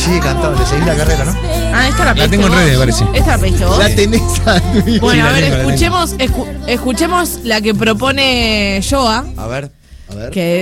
sigue cantando, le seguís la carrera, ¿no? Ah, esta la pediste tengo en vos. redes, me parece. Esta la pediste vos. La tenés a tu Bueno, Sí, a la ver, tengo. escuchemos la que propone Joa, A ver. que